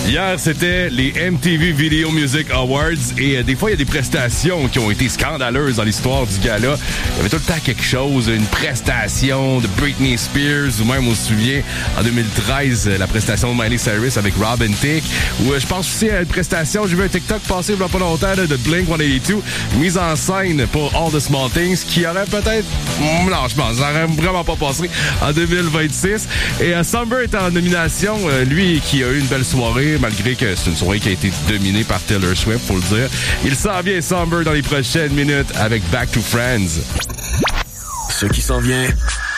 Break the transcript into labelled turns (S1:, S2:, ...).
S1: Hier, c'était les MTV Video Music Awards et des fois, il y a des prestations qui ont été scandaleuses dans l'histoire du gala. Il y avait tout le temps quelque chose, une prestation de Britney Spears ou même, on se souvient, en 2013, la prestation de Miley Cyrus avec Robin Thicke. Ou je pense aussi à une prestation, j'ai vu un TikTok passer il y a pas longtemps là, de Blink-182, mise en scène pour All the Small Things qui aurait peut-être... Non, je pense, ça aurait vraiment pas passé en 2026. Et Somber est en nomination, lui qui a eu une belle soirée, malgré que c'est une soirée qui a été dominée par Taylor Swift, faut le dire. Il s'en vient Somber dans les prochaines minutes avec Back to Friends.
S2: Ce qui s'en vient